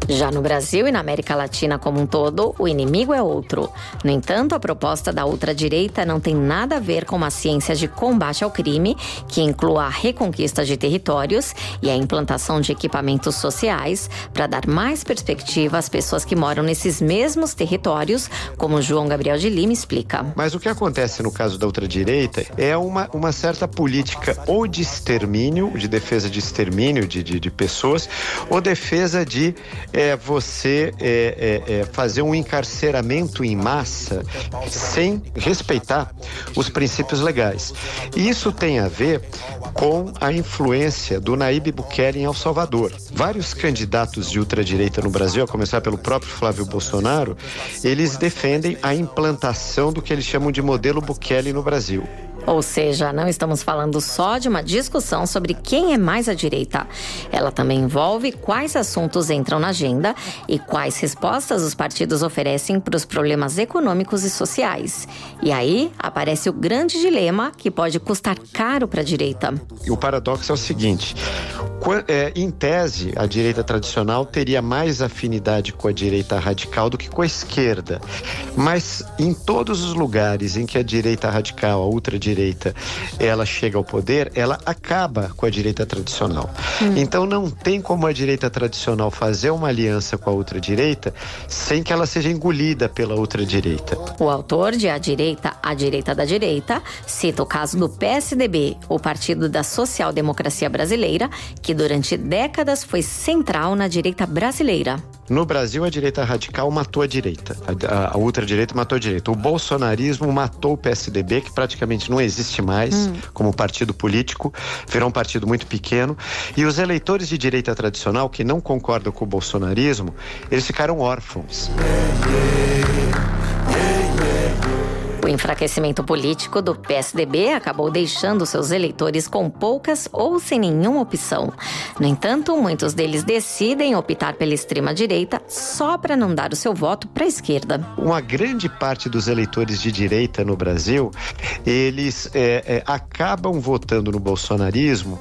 Já no Brasil e na América Latina como um todo, o inimigo é outro. No entanto, a proposta da ultradireita não tem nada a ver com uma ciência de combate ao crime, que inclua a reconquista de territórios e a implantação de equipamentos sociais para dar mais perspectiva às pessoas que moram nesses mesmos territórios, como João Gabriel de Lima explica. Mas o que acontece no caso da ultradireita é uma certa política ou de extermínio, de defesa de extermínio de pessoas, ou defesa de você fazer um encarceramento em massa sem respeitar os princípios legais. E isso tem a ver com a influência do Nayib Bukele em El Salvador. Vários candidatos de ultradireita no Brasil, a começar pelo próprio Flávio Bolsonaro, eles defendem a implantação do que eles chamam de modelo Bukele no Brasil. Ou seja, não estamos falando só de uma discussão sobre quem é mais à direita. Ela também envolve quais assuntos entram na agenda e quais respostas os partidos oferecem para os problemas econômicos e sociais. E aí aparece o grande dilema que pode custar caro para a direita. E o paradoxo é o seguinte: em tese, a direita tradicional teria mais afinidade com a direita radical do que com a esquerda. Mas em todos os lugares em que a direita radical, a ultradireita, ela chega ao poder, ela acaba com a direita tradicional. Então não tem como a direita tradicional fazer uma aliança com a ultradireita sem que ela seja engolida pela ultradireita. O autor de A Direita da Direita cita o caso do PSDB, o Partido da Social Democracia Brasileira, que durante décadas foi central na direita brasileira. No Brasil, a direita radical matou a direita. A ultradireita matou a direita. O bolsonarismo matou o PSDB, que praticamente não existe mais como partido político. Virou um partido muito pequeno. E os eleitores de direita tradicional, que não concordam com o bolsonarismo, eles ficaram órfãos. O enfraquecimento político do PSDB acabou deixando seus eleitores com poucas ou sem nenhuma opção. No entanto, muitos deles decidem optar pela extrema-direita só para não dar o seu voto para a esquerda. Uma grande parte dos eleitores de direita no Brasil, eles acabam votando no bolsonarismo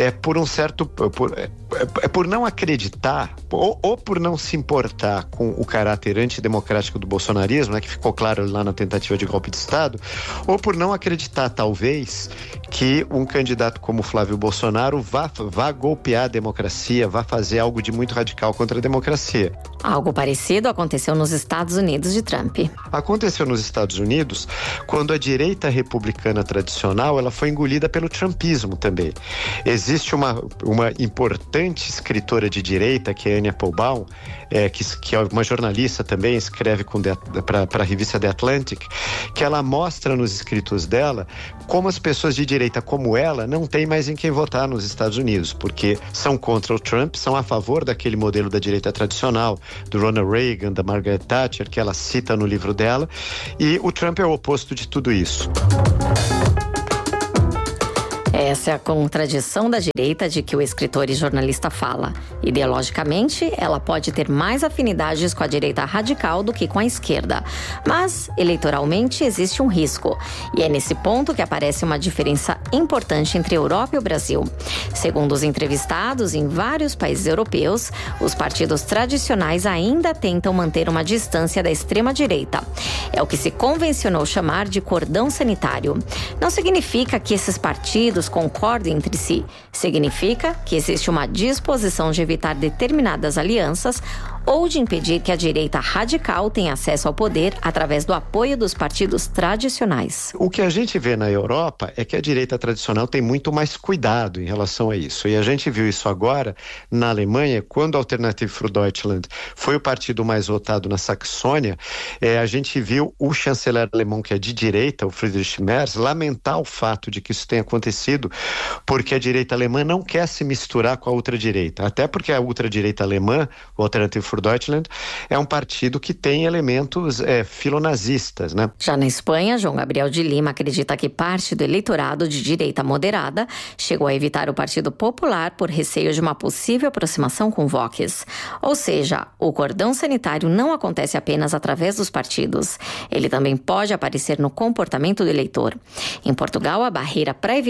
por não acreditar ou por não se importar com o caráter antidemocrático do bolsonarismo, né, que ficou claro lá na tentativa de golpe de Estado, ou por não acreditar, talvez, que um candidato como Flávio Bolsonaro vá golpear a democracia, vá fazer algo de muito radical contra a democracia. Algo parecido aconteceu nos Estados Unidos de Trump. Aconteceu nos Estados Unidos quando a direita republicana tradicional ela foi engolida pelo trumpismo também. Existe uma importante escritora de direita, que é Annie Applebaum, que é uma jornalista também, escreve para a revista The Atlantic, que ela mostra nos escritos dela como as pessoas de direita como ela não têm mais em quem votar nos Estados Unidos, porque são contra o Trump, são a favor daquele modelo da direita tradicional, do Ronald Reagan, da Margaret Thatcher, que ela cita no livro dela, e o Trump é o oposto de tudo isso. Essa é a contradição da direita de que o escritor e jornalista fala. Ideologicamente, ela pode ter mais afinidades com a direita radical do que com a esquerda. Mas, eleitoralmente, existe um risco. E é nesse ponto que aparece uma diferença importante entre a Europa e o Brasil. Segundo os entrevistados, em vários países europeus, os partidos tradicionais ainda tentam manter uma distância da extrema-direita. É o que se convencionou chamar de cordão sanitário. Não significa que esses partidos concordem entre si. Significa que existe uma disposição de evitar determinadas alianças ou de impedir que a direita radical tenha acesso ao poder através do apoio dos partidos tradicionais. O que a gente vê na Europa é que a direita tradicional tem muito mais cuidado em relação a isso. E a gente viu isso agora na Alemanha, quando a Alternative für Deutschland foi o partido mais votado na Saxônia, a gente viu o chanceler alemão, que é de direita, o Friedrich Merz, lamentar o fato de que isso tenha acontecido, porque a direita alemã não quer se misturar com a ultradireita. Até porque a ultradireita alemã, o Alternative für Deutschland, é um partido que tem elementos filonazistas, né? Já na Espanha, João Gabriel de Lima acredita que parte do eleitorado de direita moderada chegou a evitar o Partido Popular por receio de uma possível aproximação com Vox. Ou seja, o cordão sanitário não acontece apenas através dos partidos. Ele também pode aparecer no comportamento do eleitor. Em Portugal, a barreira para evitar o avanço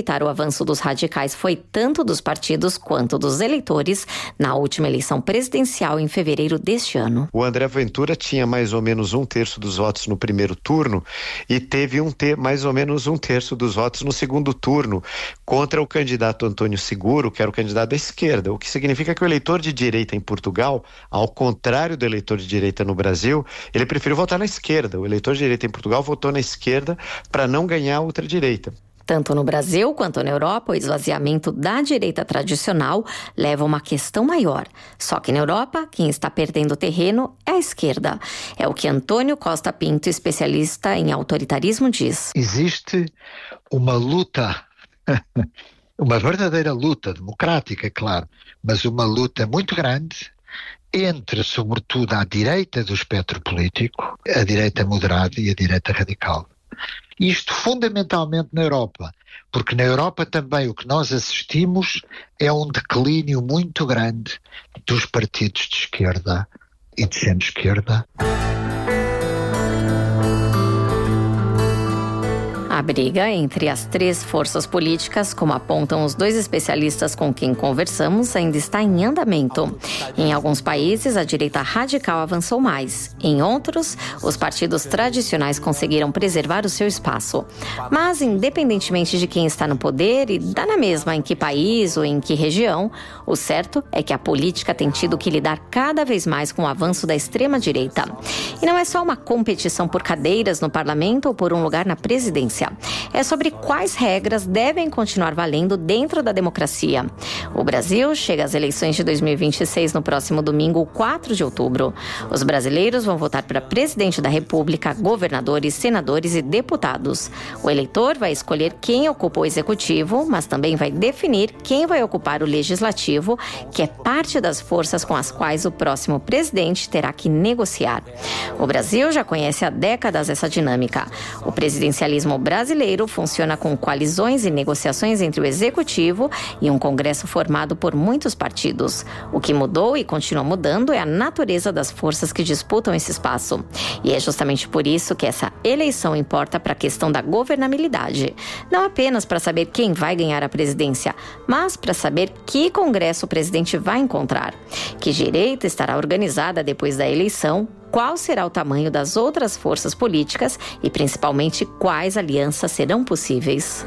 avanço dos radicais foi tanto dos partidos quanto dos eleitores na última eleição presidencial em fevereiro deste ano. O André Ventura tinha mais ou menos 1/3 dos votos no primeiro turno e teve mais ou menos 1/3 dos votos no segundo turno contra o candidato Antônio Seguro, que era o candidato da esquerda, o que significa que o eleitor de direita em Portugal, ao contrário do eleitor de direita no Brasil, ele preferiu votar na esquerda. O eleitor de direita em Portugal votou na esquerda para não ganhar a ultradireita. Tanto no Brasil quanto na Europa, o esvaziamento da direita tradicional leva a uma questão maior. Só que na Europa, quem está perdendo terreno é a esquerda. É o que Antônio Costa Pinto, especialista em autoritarismo, diz. Existe uma luta, uma verdadeira luta democrática, claro, mas uma luta muito grande entre, sobretudo, a direita do espectro político, a direita moderada e a direita radical. Isto fundamentalmente na Europa, porque na Europa também o que nós assistimos é um declínio muito grande dos partidos de esquerda e de centro-esquerda. A briga entre as três forças políticas, como apontam os dois especialistas com quem conversamos, ainda está em andamento. Em alguns países, a direita radical avançou mais. Em outros, os partidos tradicionais conseguiram preservar o seu espaço. Mas, independentemente de quem está no poder e dá na mesma em que país ou em que região, o certo é que a política tem tido que lidar cada vez mais com o avanço da extrema-direita. E não é só uma competição por cadeiras no parlamento ou por um lugar na presidência. É sobre quais regras devem continuar valendo dentro da democracia. O Brasil chega às eleições de 2026 no próximo domingo, 4 de outubro. Os brasileiros vão votar para presidente da República, governadores, senadores e deputados. O eleitor vai escolher quem ocupa o executivo, mas também vai definir quem vai ocupar o legislativo, que é parte das forças com as quais o próximo presidente terá que negociar. O Brasil já conhece há décadas essa dinâmica. O presidencialismo brasileiro funciona com coalizões e negociações entre o executivo e um congresso formado por muitos partidos. O que mudou e continua mudando é a natureza das forças que disputam esse espaço. E é justamente por isso que essa eleição importa para a questão da governabilidade. Não apenas para saber quem vai ganhar a presidência, mas para saber que congresso o presidente vai encontrar. Que direita estará organizada depois da eleição, qual será o tamanho das outras forças políticas e, principalmente, quais alianças serão possíveis.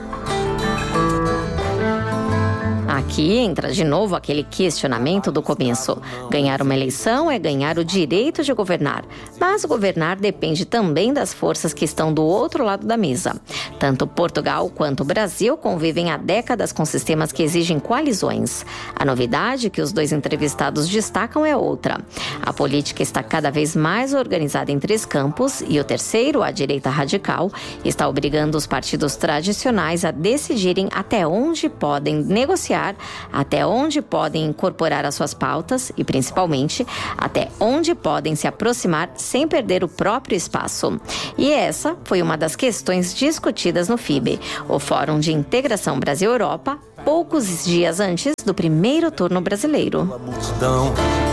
Aqui entra de novo aquele questionamento do começo. Ganhar uma eleição é ganhar o direito de governar, mas governar depende também das forças que estão do outro lado da mesa. Tanto Portugal quanto o Brasil convivem há décadas com sistemas que exigem coalizões. A novidade que os dois entrevistados destacam é outra. A política está cada vez mais organizada em três campos e o terceiro, a direita radical, está obrigando os partidos tradicionais a decidirem até onde podem negociar, até onde podem incorporar as suas pautas e, principalmente, até onde podem se aproximar sem perder o próprio espaço. E essa foi uma das questões discutidas no FIBE, o Fórum de Integração Brasil-Europa, poucos dias antes do primeiro turno brasileiro.